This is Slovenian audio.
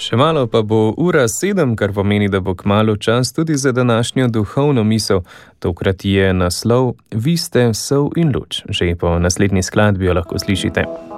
Še malo pa bo 7:00, kar pomeni, da bo kmalu čas tudi za današnjo duhovno misel. Tokrat je naslov Vi ste sol in luč. Že po naslednji skladbi jo lahko slišite.